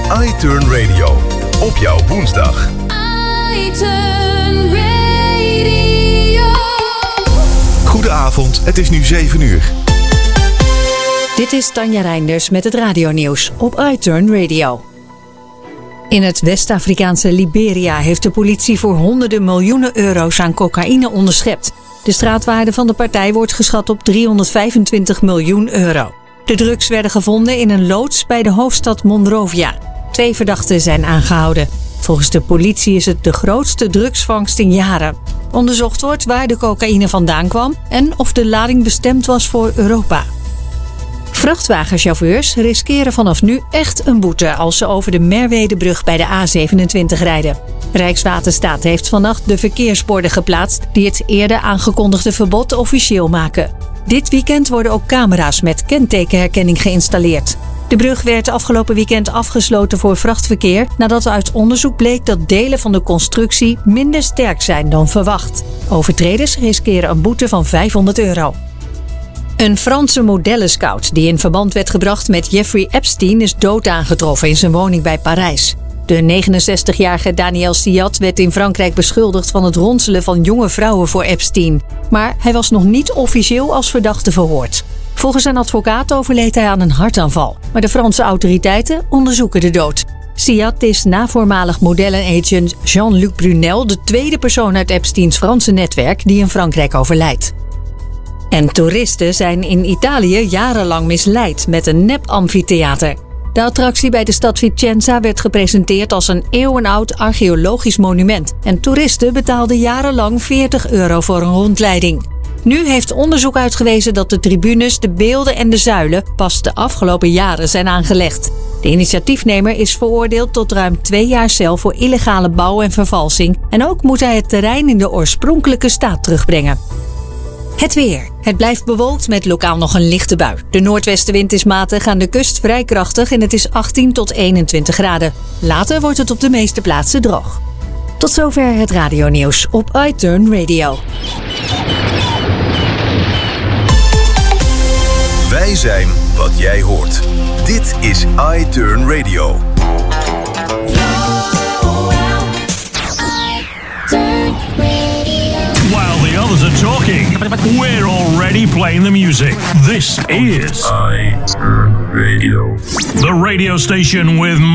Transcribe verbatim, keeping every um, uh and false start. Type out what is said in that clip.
iTurn Radio. Op jouw woensdag. iTurn Radio. Goedenavond, het is nu zeven uur. Dit is Tanja Reinders met het radionieuws op iTurn Radio. In het West-Afrikaanse Liberia heeft de politie voor honderden miljoenen euro's aan cocaïne onderschept. De straatwaarde van de partij wordt geschat op driehonderdvijfentwintig miljoen euro. De drugs werden gevonden in een loods bij de hoofdstad Monrovia. Twee verdachten zijn aangehouden. Volgens de politie is het de grootste drugsvangst in jaren. Onderzocht wordt waar de cocaïne vandaan kwam en of de lading bestemd was voor Europa. Vrachtwagenchauffeurs riskeren vanaf nu echt een boete als ze over de Merwedebrug bij de A zevenentwintig rijden. Rijkswaterstaat heeft vannacht de verkeersborden geplaatst die het eerder aangekondigde verbod officieel maken. Dit weekend worden ook camera's met kentekenherkenning geïnstalleerd. De brug werd afgelopen weekend afgesloten voor vrachtverkeer nadat uit onderzoek bleek dat delen van de constructie minder sterk zijn dan verwacht. Overtreders riskeren een boete van vijfhonderd euro. Een Franse modellenscout die in verband werd gebracht met Jeffrey Epstein is dood aangetroffen in zijn woning bij Parijs. De negenenzestigjarige Daniel Siat werd in Frankrijk beschuldigd van het ronselen van jonge vrouwen voor Epstein. Maar hij was nog niet officieel als verdachte verhoord. Volgens zijn advocaat overleed hij aan een hartaanval. Maar de Franse autoriteiten onderzoeken de dood. Siat is na voormalig modellenagent Jean-Luc Brunel de tweede persoon uit Epsteins Franse netwerk die in Frankrijk overlijdt. En toeristen zijn in Italië jarenlang misleid met een nep-amfitheater. De attractie bij de stad Vicenza werd gepresenteerd als een eeuwenoud archeologisch monument. En toeristen betaalden jarenlang veertig euro voor een rondleiding. Nu heeft onderzoek uitgewezen dat de tribunes, de beelden en de zuilen pas de afgelopen jaren zijn aangelegd. De initiatiefnemer is veroordeeld tot ruim twee jaar cel voor illegale bouw en vervalsing. En ook moet hij het terrein in de oorspronkelijke staat terugbrengen. Het weer. Het blijft bewolkt met lokaal nog een lichte bui. De noordwestenwind is matig, aan de kust vrij krachtig en het is achttien tot eenentwintig graden. Later wordt het op de meeste plaatsen droog. Tot zover het radionieuws op iTurn Radio. Wij zijn wat jij hoort. Dit is iTurn Radio. While the others are talking, we're already playing the music. This is iTurn Radio. The radio station with